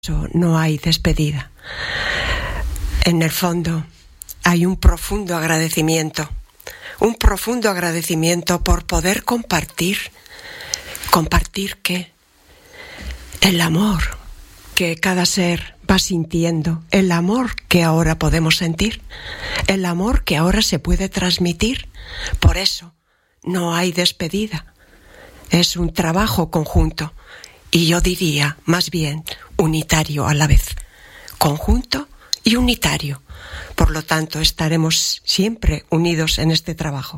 No hay despedida. En el fondo hay un profundo agradecimiento por poder compartir. ¿Compartir qué? El amor que cada ser va sintiendo, el amor que ahora podemos sentir, el amor que ahora se puede transmitir. Por eso no hay despedida. Es un trabajo conjunto. Y yo diría, más bien, unitario a la vez. Conjunto y unitario. Por lo tanto, estaremos siempre unidos en este trabajo.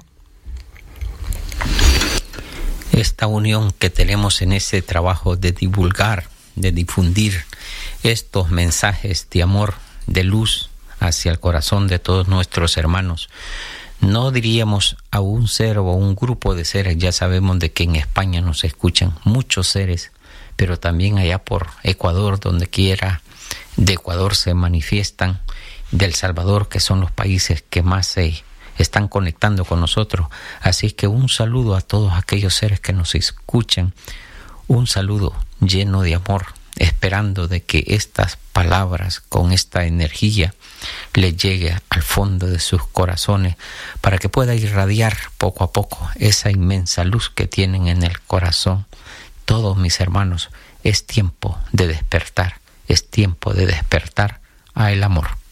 Esta unión que tenemos en ese trabajo de divulgar, de difundir estos mensajes de amor, de luz hacia el corazón de todos nuestros hermanos. No diríamos a un ser o a un grupo de seres, ya sabemos de que en España nos escuchan muchos seres, pero también allá por Ecuador, donde quiera de Ecuador se manifiestan, de El Salvador, que son los países que más se están conectando con nosotros. Así que un saludo a todos aquellos seres que nos escuchan, un saludo lleno de amor, esperando de que estas palabras con esta energía les llegue al fondo de sus corazones para que pueda irradiar poco a poco esa inmensa luz que tienen en el corazón. Todos mis hermanos, es tiempo de despertar, es tiempo de despertar a el amor.